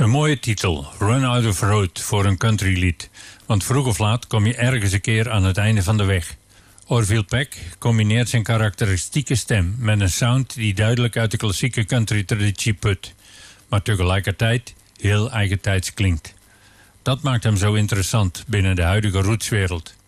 Een mooie titel, Run Out of Road, voor een countrylied. Want vroeg of laat kom je ergens een keer aan het einde van de weg. Orville Peck combineert zijn karakteristieke stem met een sound die duidelijk uit de klassieke country-traditie put, maar tegelijkertijd heel eigentijds klinkt. Dat maakt hem zo interessant binnen de huidige rootswereld.